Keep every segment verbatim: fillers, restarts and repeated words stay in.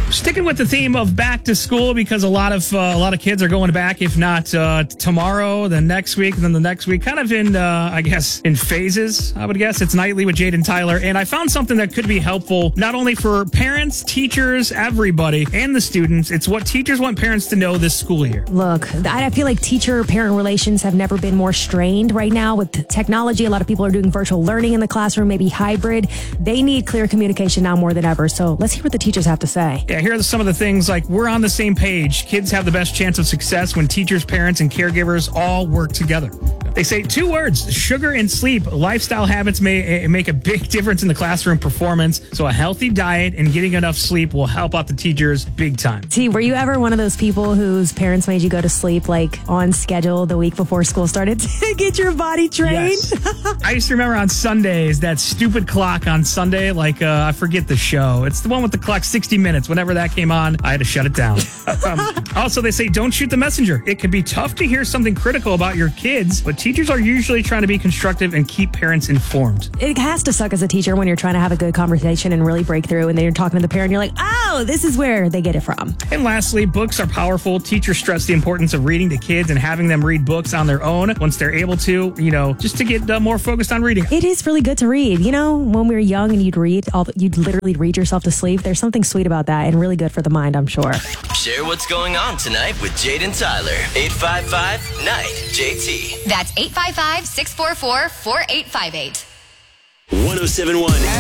Sticking with the theme of back to school, because a lot of uh, a lot of kids are going back, if not uh, tomorrow, then next week, and then the next week, kind of in, uh, I guess, in phases, I would guess. It's Nightly with Jade and Tyler, and I found something that could be helpful, not only for parents, teachers, everybody, and the students. It's what teachers want parents to know this school year. Look, I feel like teacher-parent relations have never been more strained right now with technology. A lot of people are doing virtual learning in the classroom, maybe hybrid. They need clear communication now more than ever, so let's hear what the teachers have to say. Yeah, here are some of the things, like we're on the same page. Kids have the best chance of success when teachers, parents, and caregivers all work together. They say two words: sugar and sleep. Lifestyle habits may make a big difference in the classroom performance. So a healthy diet and getting enough sleep will help out the teachers big time. T, were you ever one of those people whose parents made you go to sleep like on schedule the week before school started to get your body trained? Yes. I used to remember on Sundays, that stupid clock on Sunday, like uh, I forget the show. It's the one with the clock sixty minutes. Whenever that came on, I had to shut it down. um, also, they say don't shoot the messenger. It can be tough to hear something critical about your kids, but teachers are usually trying to be constructive and keep parents informed. It has to suck as a teacher when you're trying to have a good conversation and really break through, and then you're talking to the parent, you're like, oh, this is where they get it from. And lastly, books are powerful. Teachers stress the importance of reading to kids and having them read books on their own once they're able to, you know, just to get uh, more focused on reading. It is really good to read. You know, when we were young and you'd read, all the, you'd literally read yourself to sleep. There's something sweet about that and really good for the mind, I'm sure. Share what's going on tonight with Jade and Tyler. eight five five, N I G H J T. That's eight five five, six four four, four eight five eight. one oh seven point one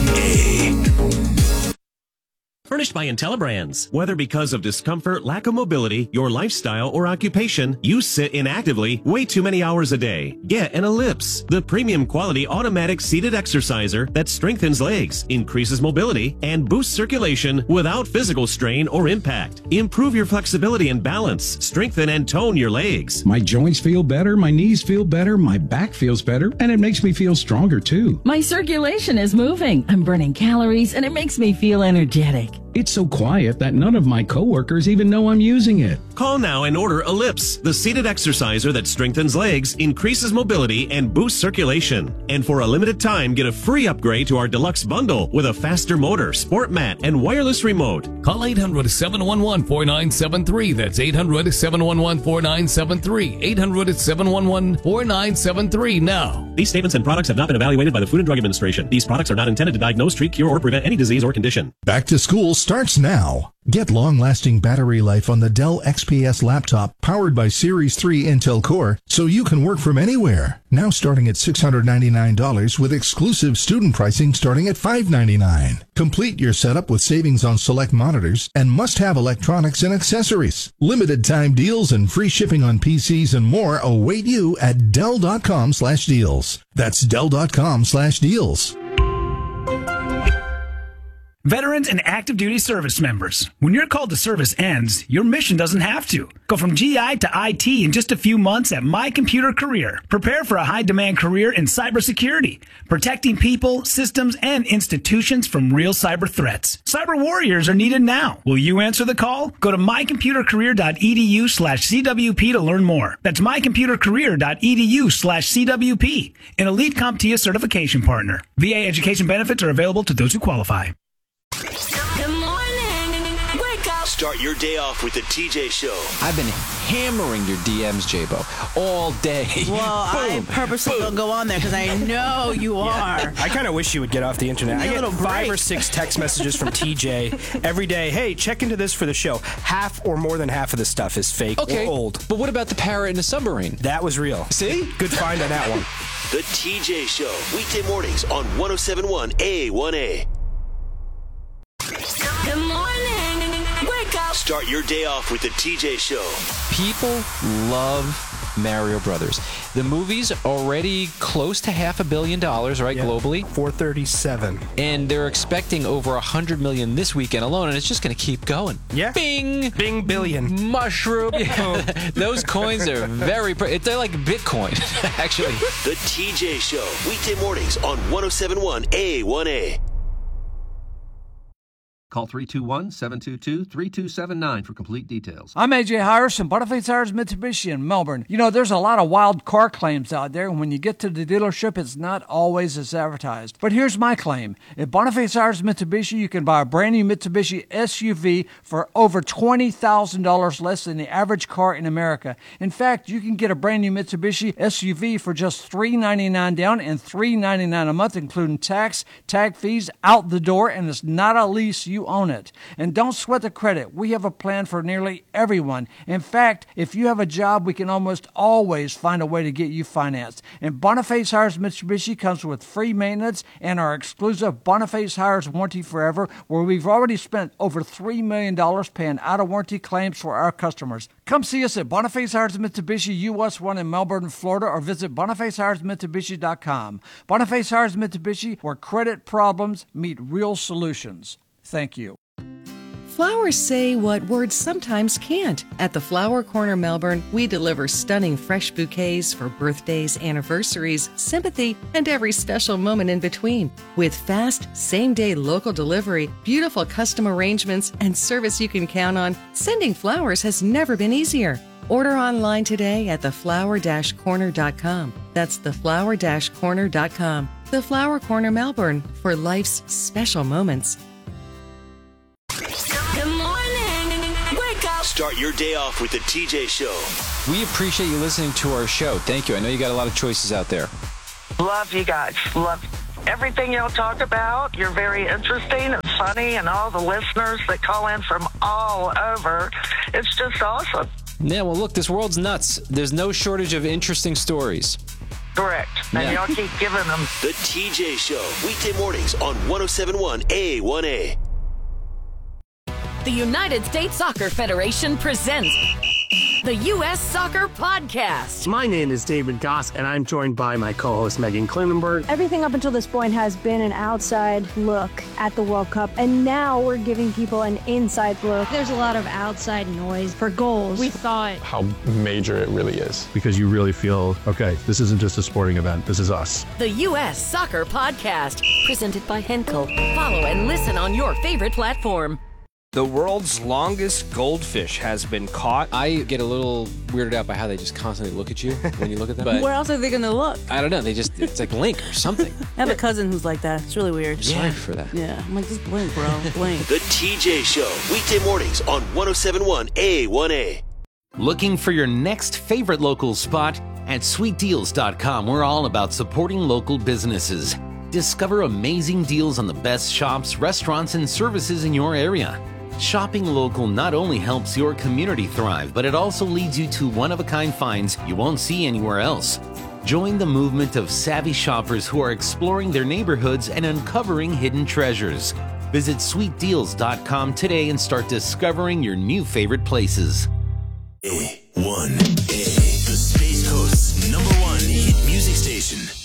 A. Furnished by IntelliBrands. Whether because of discomfort, lack of mobility, your lifestyle, or occupation, you sit inactively way too many hours a day. Get an Ellipse, the premium quality automatic seated exerciser that strengthens legs, increases mobility, and boosts circulation without physical strain or impact. Improve your flexibility and balance. Strengthen and tone your legs. My joints feel better, my knees feel better, my back feels better, and it makes me feel stronger too. My circulation is moving. I'm burning calories, and it makes me feel energetic. It's so quiet that none of my coworkers even know I'm using it. Call now and order Ellipse, the seated exerciser that strengthens legs, increases mobility, and boosts circulation. And for a limited time, get a free upgrade to our deluxe bundle with a faster motor, sport mat, and wireless remote. Call eight hundred, seven one one, four nine seven three. That's eight hundred, seven one one, four nine seven three. eight hundred, seven one one, four nine seven three now. These statements and products have not been evaluated by the Food and Drug Administration. These products are not intended to diagnose, treat, cure, or prevent any disease or condition. Back to school starts now. Get long-lasting battery life on the Dell X P S laptop powered by Series three Intel Core so you can work from anywhere. Now starting at six hundred ninety-nine dollars with exclusive student pricing starting at five hundred ninety-nine dollars. Complete your setup with savings on select monitors and must-have electronics and accessories. Limited time deals and free shipping on P Cs and more await you at Dell.com slash deals. That's Dell.com slash deals. Veterans and active duty service members, when your call to service ends, your mission doesn't have to. Go from G I to I T in just a few months at My Computer Career. Prepare for a high-demand career in cybersecurity, protecting people, systems, and institutions from real cyber threats. Cyber warriors are needed now. Will you answer the call? Go to mycomputercareer.edu slash CWP to learn more. That's mycomputercareer.edu slash CWP, an elite CompTIA certification partner. V A education benefits are available to those who qualify. Good morning. Wake up. Start your day off with the T J Show. I've been hammering your D Ms, J-Bo, all day. Well, I purposely don't go on there because I know you are. I kind of wish you would get off the internet. I get five or six text messages from T J every day. Hey, check into this for the show. Half or more than half of the stuff is fake okay, or old. But what about the parrot in the submarine? That was real. See? Good find on that one. The T J Show, weekday mornings on one oh seven point one A one A. Good morning. Wake up. Start your day off with the T J Show. People love Mario Brothers. The movie's already close to half a billion dollars, right, yeah, globally? four thirty-seven. And they're expecting over one hundred million this weekend alone, and it's just going to keep going. Yeah. Bing! Bing billion. Mushroom. Yeah. Those coins are very... Pre- they're like Bitcoin, actually. The T J Show, weekday mornings on one oh seven point one A one A. Call three two one, seven two two, three two seven nine for complete details. I'm A J Hires from Boniface Hires Mitsubishi in Melbourne. You know, there's a lot of wild car claims out there, and when you get to the dealership, it's not always as advertised. But here's my claim. At Boniface Hires Mitsubishi, you can buy a brand new Mitsubishi S U V for over twenty thousand dollars less than the average car in America. In fact, you can get a brand new Mitsubishi S U V for just three hundred ninety-nine dollars down and three hundred ninety-nine dollars a month, including tax, tag fees, out the door, and it's not a lease. You own it. And don't sweat the credit. We have a plan for nearly everyone. In fact, if you have a job, we can almost always find a way to get you financed. And Boniface Hires Mitsubishi comes with free maintenance and our exclusive Boniface Hires Warranty Forever, where we've already spent over three million dollars paying out-of-warranty claims for our customers. Come see us at Boniface Hires Mitsubishi U S one in Melbourne, Florida, or visit boniface hires mitsubishi dot com. Boniface Hires Mitsubishi, where credit problems meet real solutions. Thank you. Flowers say what words sometimes can't. At the Flower Corner Melbourne, we deliver stunning fresh bouquets for birthdays, anniversaries, sympathy, and every special moment in between. With fast, same-day local delivery, beautiful custom arrangements, and service you can count on, sending flowers has never been easier. Order online today at the flower dash corner dot com. That's the flower dash corner dot com. The Flower Corner Melbourne, for life's special moments. Start your day off with the T J Show. We appreciate you listening to our show. Thank you. I know you got a lot of choices out there. Love you guys. Love everything y'all talk about. You're very interesting and funny, and all the listeners that call in from all over. It's just awesome. Yeah, well, look, this world's nuts. There's no shortage of interesting stories. Correct. And Yeah. y'all keep giving them. The T J Show, weekday mornings on one oh seven point one A one A. The United States Soccer Federation presents the U S Soccer Podcast. My name is David Goss, and I'm joined by my co-host Megan Klinenberg. Everything up until this point has been an outside look at the World Cup, and now we're giving people an inside look. There's a lot of outside noise for goals. We thought how major it really is. Because you really feel, okay, this isn't just a sporting event, this is us. The U S Soccer Podcast, presented by Henkel. Follow and listen on your favorite platform. The world's longest goldfish has been caught. I get a little weirded out by how they just constantly look at you when you look at them. But Where else are they going to look? I don't know. They just, it's like blink or something. I have a cousin who's like that. It's really weird. I'm sorry for that. Yeah, I'm like, just blink, bro. Blink. The T J Show, weekday mornings on one oh seven point one A one A. Looking for your next favorite local spot? At sweet deals dot com, we're all about supporting local businesses. Discover amazing deals on the best shops, restaurants, and services in your area. Shopping local not only helps your community thrive, but it also leads you to one-of-a-kind finds you won't see anywhere else. Join the movement of savvy shoppers who are exploring their neighborhoods and uncovering hidden treasures. Visit sweet deals dot com today and start discovering your new favorite places. A one A, the Space Coast's number one hit music station.